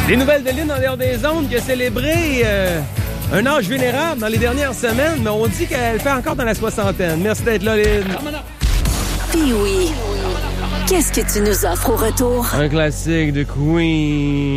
Des nouvelles de Lynn en l'air des ondes qui a célébré un âge vénérable dans les dernières semaines, mais on dit qu'elle fait encore dans la soixantaine. Merci d'être là, Lynn. Puis oui, qu'est-ce que tu nous offres au retour? Un classique de Queen.